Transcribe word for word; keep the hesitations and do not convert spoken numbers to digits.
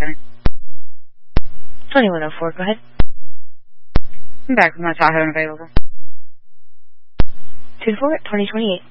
Center. twenty-one oh four, go ahead. I'm back with my Tahoe available. two four, twenty twenty-eight.